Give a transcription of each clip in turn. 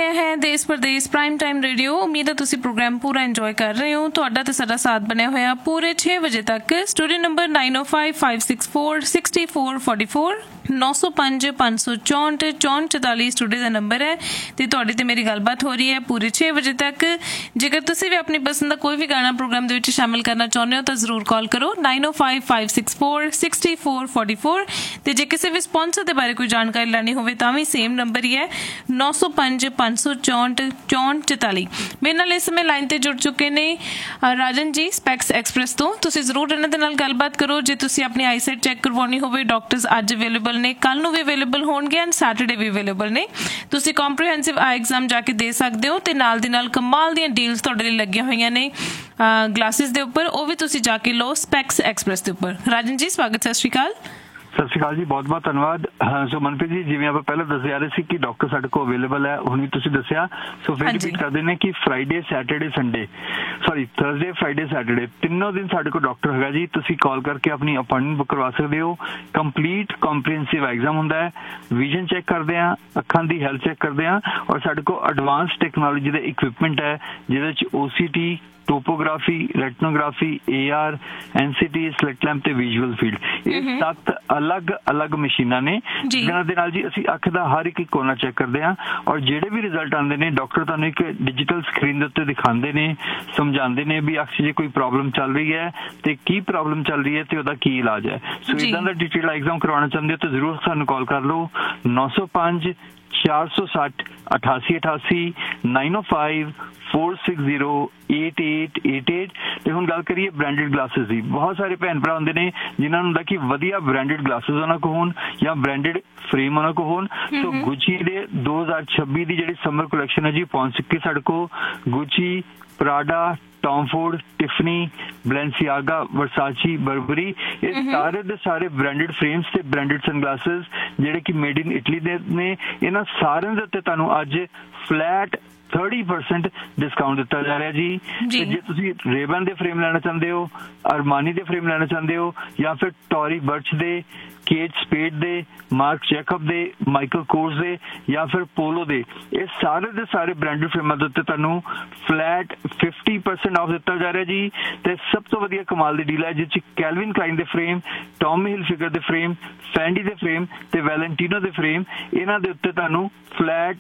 ਰਿਹਾ ਹੈ ਦੇਸ਼ ਪ੍ਰਦੇਸ਼ ਪ੍ਰਾਈਮ ਟਾਈਮ ਰੇਡੀਓ। ਉਮੀਦ ਹੈ ਤੁਸੀਂ ਪ੍ਰੋਗਰਾਮ ਪੂਰਾ ਇੰਜੋਏ ਕਰ ਰਹੇ ਹੋ। ਤੁਹਾਡਾ ਤੇ ਸਾਡਾ ਸਾਥ ਬਣਿਆ ਹੋਇਆ ਪੂਰੇ 6 ਵਜੇ ਤੱਕ। ਸਟੂਡੀਓ ਨੰਬਰ 9055646444 905 564 6444 ਸਟੂਡੀਓ ਦਾ ਨੰਬਰ ਹੈ ਤੇ ਤੁਹਾਡੀ ਤੇ ਮੇਰੀ ਗੱਲਬਾਤ ਹੋ ਰਹੀ ਹੈ ਪੂਰੇ 6 ਵਜੇ ਤੱਕ। ਜੇਕਰ ਤੁਸੀਂ ਵੀ ਆਪਣੀ ਪਸੰਦ ਦਾ ਕੋਈ ਵੀ ਗਾਣਾ ਪ੍ਰੋਗਰਾਮ ਦੇ ਵਿੱਚ ਸ਼ਾਮਿਲ ਕਰਨਾ ਚਾਹੁੰਦੇ ਹੋ ਤਾਂ ਜ਼ਰੂਰ ਕਾਲ ਕਰੋ 9055646444 ਤੇ ਜੇ ਕਿਸੇ ਵੀ ਸਪਾਂਸਰ ਦੇ ਬਾਰੇ ਕੋਈ ਜਾਣਕਾਰੀ ਲੈਣੀ ਹੋਵੇ ਤਾਂ ਵੀ ਸੇਮ ਨੰਬਰ ਹੀ ਹੈ 905 564 6444। ਮੇਰੇ ਨਾਲ ਇਸ ਸਮੇਂ ਲਾਈਨ ਤੇ ਜੁੜ ਚੁੱਕੇ ਨੇ ਰਾਜਨ ਜੀ ਸਪੈਕਸ ਐਕਸਪ੍ਰੈਸ ਤੋਂ। ਤੁਸੀਂ ਜ਼ਰੂਰ ਇਹਨਾਂ ਦੇ ਨਾਲ ਗੱਲਬਾਤ ਕਰੋ। ਜੇ ਤੁਸੀਂ ਆਪਣੀ ਆਈਸਾਈਟ ਚੈੱਕ ਕਰਵਾਉਣੀ ਹੋਵੇ ਡਾਕਟਰਸ ਅੱਜ ਅਵੇਲੇਬਲ ਨੇ, ਕੱਲ ਨੂੰ ਵੀ ਅਵੇਲੇਬਲ ਹੋਣਗੇ ਐਂਡ ਸੈਟਰਡੇ ਵੀ ਅਵੇਲੇਬਲ ਨੇ। ਤੁਸੀਂ ਕੰਪਰੀਹੈਂਸਿਵ ਆਈ ਐਗਜ਼ਾਮ ਜਾ ਕੇ ਦੇ ਸਕਦੇ ਹੋ ਤੇ ਨਾਲ ਦੀ ਨਾਲ ਕਮਾਲ ਦੀਆਂ ਡੀਲਸ ਤੁਹਾਡੇ ਲਈ ਲੱਗੀਆਂ ਹੋਈਆਂ ਨੇ ਗਲਾਸਿਸ ਦੇ ਉੱਪਰ, ਉਹ ਵੀ ਤੁਸੀਂ ਜਾ ਕੇ ਲਓ ਸਪੈਕਸ ਐਕਸਪ੍ਰੈਸ ਦੇ ਉੱਪਰ। ਰਾਜਨ ਜੀ ਸਵਾਗਤ, ਸਤਿ ਸ਼੍ਰੀ ਅਕਾਲ। ਸਤਿ ਸ਼੍ਰੀ ਅਕਾਲ ਜੀ, ਬਹੁਤ ਬਹੁਤ ਧੰਨਵਾਦ। ਸੋ ਮਨਪ੍ਰੀਤ ਜੀ, ਜਿਵੇਂ ਆਪਾਂ ਪਹਿਲਾਂ ਦੱਸ ਜਾ ਰਹੇ ਸੀ ਕਿ ਡਾਕਟਰ ਸਾਡੇ ਕੋਲ ਅਵੇਲੇਬਲ ਹੈ, ਹੁਣ ਵੀ ਤੁਸੀਂ ਦੱਸਿਆ। ਸੋ ਫਿਰ ਰਿਪੀਟ ਕਰਦੇ ਨੇ ਕਿ Friday Saturday Sunday Thursday Friday Saturday ਤਿੰਨੋਂ ਦਿਨ ਸਾਡੇ ਕੋਲ ਡਾਕਟਰ ਹੈਗਾ ਜੀ। ਤੁਸੀਂ ਕਾਲ ਕਰਕੇ ਆਪਣੀ ਅਪਾਇੰਟਮੈਂਟ ਬੁੱਕ ਕਰਵਾ ਸਕਦੇ ਹੋ। ਕੰਪਲੀਟ ਕੰਪਰੀਹੈਂਸਿਵ ਐਗਜ਼ਾਮ ਹੁੰਦਾ ਹੈ, ਵਿਜ਼ਨ ਚੈੱਕ ਕਰਦੇ ਆ, ਅੱਖਾਂ ਦੀ ਹੈਲਥ ਚੈੱਕ ਕਰਦੇ ਆ, ਔਰ ਸਾਡੇ ਕੋਲ ਐਡਵਾਂਸ ਟੈਕਨੋਲੋਜੀ ਦਾ ਇਕਵਿਪਮੈਂਟ ਹੈ ਜਿਹਦੇ ਵਿੱਚ OCT, topography, ਰੈਟਨੋਗ੍ਰਾਫੀ, AR, NCT, slit lamp ਤੇ ਵਿਜ਼ੂਅਲ ਫੀਲਡ, ਇਹ 7 ਅਲੱਗ ਮਸ਼ੀਨਾਂ ਨੇ ਜਿਹਨਾਂ ਦੇ ਨਾਲ ਜੀ ਅਸੀਂ ਅੱਖ ਦਾ ਹਰ ਇੱਕ ਕੋਨਾ ਚੈੱਕ ਕਰਦੇ ਹਾਂ। ਔਰ ਜਿਹੜੇ ਵੀ ਰਿਜ਼ਲਟ ਆਉਂਦੇ ਨੇ ਡਾਕਟਰ ਤੁਹਾਨੂੰ ਇੱਕ ਡਿਜੀਟਲ ਸਕਰੀਨ ਦੇ ਉੱਤੇ ਦਿਖਾਉਂਦੇ ਨੇ, ਸਮਝਾਉਂਦੇ ਨੇ ਵੀ ਅੱਖ 'ਚ ਜੇ ਕੋਈ ਪ੍ਰੋਬਲਮ ਚੱਲ ਰਹੀ ਹੈ ਤੇ ਕੀ ਪ੍ਰੋਬਲਮ ਚੱਲ ਰਹੀ ਹੈ ਤੇ ਉਹਦਾ ਕੀ ਇਲਾਜ ਹੈ। ਸੋ ਇਦਾਂ ਦਾ ਡਿਟੇਲ ਐਗਜ਼ਾਮ ਕਰਵਾਉਣਾ ਚਾਹੁੰਦੇ ਹੋ ਤਾਂ ਜ਼ਰੂਰ ਸਾਨੂੰ ਕਾਲ ਕਰ ਲਓ 905 460 8888 905 460 8888। ਤੇ ਹੁਣ ਗੱਲ ਕਰੀਏ ਬ੍ਰਾਂਡਡ ਗਲਾਸਿਸ ਦੀ। ਬਹੁਤ ਸਾਰੇ ਭੈਣ ਭਰਾ ਹੁੰਦੇ ਨੇ ਜਿਨ੍ਹਾਂ ਨੂੰ ਹੁੰਦਾ ਕਿ ਵਧੀਆ ਬ੍ਰਾਂਡਡ ਗਲਾਸਿਸ ਉਹਨਾਂ ਕੋਲ ਹੋਣ ਜਾਂ ਬ੍ਰਾਂਡਡ ਫਰੇਮ ਉਹਨਾਂ ਕੋਲ ਹੋਣ। ਸੋ ਗੁੱਚੀ ਦੇ 2026 ਦੀ ਜਿਹੜੀ ਸਮਰ ਕਲੈਕਸ਼ਨ ਹੈ ਜੀ ਪਹੁੰਚ ਚੁੱਕੀ ਸਾਡੇ ਕੋਲ। ਗੁੱਚੀ, ਪ੍ਰਾਡਾ, ਟॉम फोर्ड, टिफनी, ਬਲੈਂਸੀਆਗਾ, ਵਰਸਾਚੀ, ਬਰਬਰੀ, ਇਹ ਸਾਰੇ ਦੇ ਸਾਰੇ ਬ੍ਰਾਂਡਡ ਫਰੇਮਸ ਤੇ ਬ੍ਰਾਂਡਡ ਸਨਗਲਾਸਿਸ ਜਿਹੜੇ ਕਿ ਮੇਡ ਇਨ ਇਟਲੀ ਦੇ ਨੇ। ਇਹਨਾਂ ਸਾਰਿਆਂ ਦੇ ਉੱਤੇ ਤੁਹਾਨੂੰ ਅੱਜ ਫਲੈਟ 30% ਡਿਸਕਾਊਂਟ ਦਿੱਤਾ ਜਾ ਰਿਹਾ ਜੀ। ਤੇ ਜੇ ਤੁਸੀਂ ਰੇਬਨ ਦੇ ਫਰੇਮ ਲੈਣਾ ਚਾਹੁੰਦੇ ਹੋ, ਅਰਮਾਨੀ ਦੇ ਫਰੇਮ ਲੈਣਾ ਚਾਹੁੰਦੇ ਹੋ ਜਾਂ ਫਿਰ ਟੋਰੀ ਬਰਚ ਦੇ, केट स्पेड दे, मार्क जैकब दे, माइकल कोर्स दे या फिर पोलो दे, ये सारे दे सारे ब्रांडेड फ्रेमां दे उत्ते तुहानू फ्लैट 50% ऑफ दिता जा रहा जी। ते सब तो वधिया कमाल दी डील है जिस कैल्विन क्लाइन दे फ्रेम, टॉमी हिलफिगर दे फ्रेम, फैंडी दे फ्रेम ते वैलेंटिनो दे फ्रेम, इन्हां दे उत्ते तुहानू फ्लैट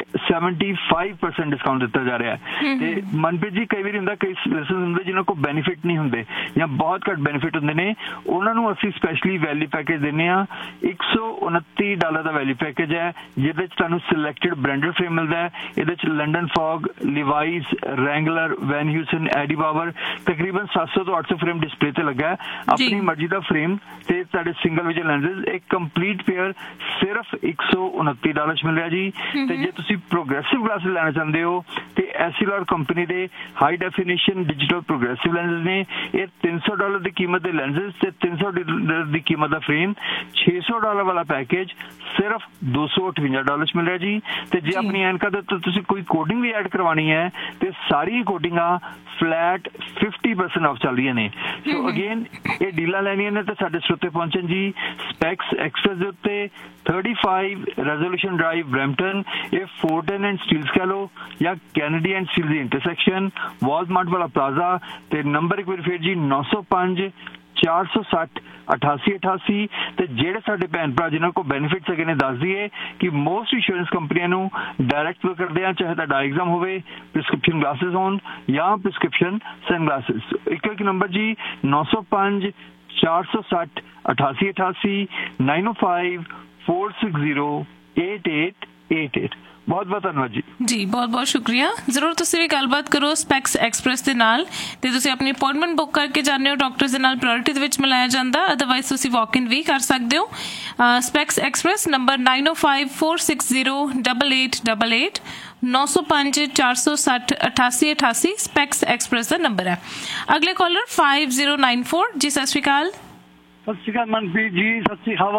75% डिस्काउंट दिता जा रहा है। ते मनप्रीत जी कई बार हुंदा कई लिसनर्स हुंदे जिन्हां को बेनिफिट नहीं हुंदे या बहुत घट बेनिफिट हुंदे ने, उन्हां नू असीं स्पैशली वैल्यू पैकेज दिंदे आ। $129 ਦਾ ਵੈਲਿਊ ਪੈਕੇਜ ਹੈ ਜਿਹਦੇ ਚ ਤੁਹਾਨੂੰ ਸਿਲੈਕਟਡ ਬ੍ਰਾਂਡਡ ਫਰੇਮ ਮਿਲਦਾ ਹੈ। ਇਹਦੇ ਚ ਲੰਡਨ ਫੌਗ, ਲਿਵਾਈਸ, ਰੈਂਗਲਰ, ਵੈਨ ਹਿਊਸਨ, ਐਡੀ ਬਾਵਰ, ਤਕਰੀਬਨ 700 ਤੋਂ 800 ਫਰੇਮ ਡਿਸਪਲੇ ਤੇ ਲੱਗਾ ਹੈ। ਆਪਣੀ ਮਰਜ਼ੀ ਦਾ ਫਰੇਮ ਤੇ ਤੁਹਾਡੇ ਸਿੰਗਲ ਵਿਜ਼ਨ ਲੈਂਸਸ ਇੱਕ ਕੰਪਲੀਟ ਪੇਅਰ ਸਿਰਫ $129 ਮਿਲ ਰਿਹਾ ਜੀ। ਤੇ ਜੇ ਤੁਸੀਂ ਪ੍ਰੋਗਰੈਸਿਵ ਗਲਾਸਿਸ ਲੈਣਾ ਚਾਹੁੰਦੇ ਹੋ ਤੇ ਐਸੀਲਰ ਕੰਪਨੀ ਦੇ high definition digital progressive lenses ਨੇ। ਇਹ $300 ਦੀ ਕੀਮਤ ਦੇ ਲੈਂਸਸ ਤੇ $300 ਦੀ ਕੀਮਤ ਦਾ ਫਰੇਮ, $600 ਵਾਲਾ ਪੈਕੇਜ ਸਿਰਫ $258 ਮਿਲ ਰਿਹਾ ਜੀ। ਤੇ ਜੇ ਆਪਣੀ ਐਨਕਾਂ ਦੇ ਉੱਤੇ ਤੁਸੀਂ ਕੋਈ ਕੋਡਿੰਗ ਵੀ ਐਡ ਕਰਵਾਉਣੀ ਹੈ ਤੇ ਸਾਰੀ ਕੋਡਿੰਗਾਂ ਫਲੈਟ 50% ਆਫ ਚੱਲ ਰਹੀਆਂ ਨੇ। ਸੋ ਅਗੇਨ ਇਹ ਡੀਲਾਂ ਲੈਣੀਆਂ ਨੇ ਤਾਂ ਸਾਡੇ ਸਰੋਤੇ ਪਹੁੰਚਣ ਜੀ ਸਪੈਕਸ ਐਕਸਪ੍ਰੈਸ ਦੇ ਉੱਤੇ 35 ਰੈਜ਼ੋਲੂਸ਼ਨ ਡਰਾਈਵ ਬਰੈਂਪਟਨ। ਇਹ ਫੋਰਟਨ ਐਂਡ ਸਟੀਲਸ ਕਹਿ ਲਓ ਜਾਂ Kennedy and steel the intersection, Walmart ਵਾਲਾ ਪਲਾਜ਼ਾ। ਤੇ ਨੰਬਰ ਇੱਕ ਵਾਰ ਫਿਰ ਜੀ 905 460 8888। ਤੇ ਜਿਹੜੇ ਸਾਡੇ ਭੈਣ ਭਰਾ ਜਿਨ੍ਹਾਂ ਕੋਲ ਬੈਨੀਫਿਟਸ ਹੈਗੇ ਨੇ ਦੱਸ ਦਈਏ ਕਿ ਮੋਸਟ ਇੰਸ਼ੋਰੈਂਸ ਕੰਪਨੀਆਂ ਨੂੰ ਡਾਇਰੈਕਟ ਕਰਦੇ ਆ, ਚਾਹੇ ਤੁਹਾਡਾ ਐਗਜ਼ਾਮ ਹੋਵੇ, ਪ੍ਰਿਸਕ੍ਰਿਪਸ਼ਨ ਗਲਾਸਿਸ ਹੋਣ ਜਾਂ ਪ੍ਰਿਸਕ੍ਰਿਪਸ਼ਨ ਸਨਗਲਾਸਿਸ। ਇੱਕ ਨੰਬਰ ਜੀ 905 460 8888 905 460 8888। ਬਹੁਤ ਬਹੁਤ ਧੰਨਵਾਦ ਜੀ। ਬਹੁਤ ਬਹੁਤ ਸ਼ੁਕਰੀਆ। ਜ਼ਰੂਰ ਤੁਸੀਂ ਵੀ ਗੱਲਬਾਤ ਕਰੋ ਸਪੈਕਸ ਐਕਸਪ੍ਰੈਸ ਦੇ ਨਾਲ ਤੇ ਤੁਸੀਂ ਆਪਣੀ ਅਪਾਇੰਟਮੈਂਟ ਬੁੱਕ ਕਰਕੇ ਜਾਂਦੇ ਹੋ ਡਾਕਟਰ ਦੇ ਨਾਲ ਪ੍ਰਾਇੋਰਟੀ ਦੇ ਵਿੱਚ ਮਿਲਾਇਆ ਜਾਂਦਾ। ਅਦਰਵਾਈਜ਼ ਤੁਸੀਂ ਵਾਕ ਇਨ ਵੀ ਕਰ ਸਕਦੇ ਹੋ। Specs express number 905 460 8888 905 460 8888 specs express ਦਾ ਨੰਬਰ ਹੈ। ਅਗਲੇ ਕਾਲਰ 5094 ਜੀ, ਸਤਿ ਸ਼੍ਰੀ ਅਕਾਲ। ਸਤਿ ਸ਼੍ਰੀ ਅਕਾਲ ਮਨਪ੍ਰੀਤ ਜੀ, ਸਤਿ ਸ਼੍ਰੀ ਅਕਾਲ।